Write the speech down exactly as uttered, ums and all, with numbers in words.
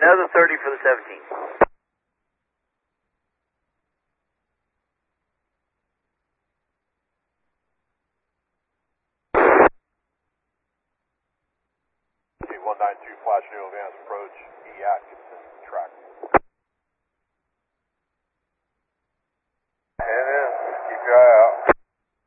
Another thirty for the seventeen. one nine two, flash new advance approach, E Atkinson, track.